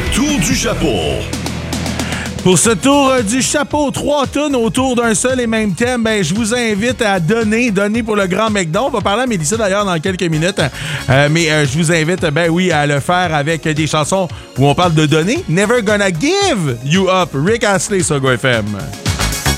tour du chapeau. Pour ce tour du chapeau, 3 tonnes autour d'un seul et même thème, ben, je vous invite à donner pour le Grand McDon. On va parler à Mélissa d'ailleurs dans quelques minutes. Mais je vous invite, à le faire avec des chansons où on parle de donner. Never Gonna Give You Up, Rick Astley sur Go FM.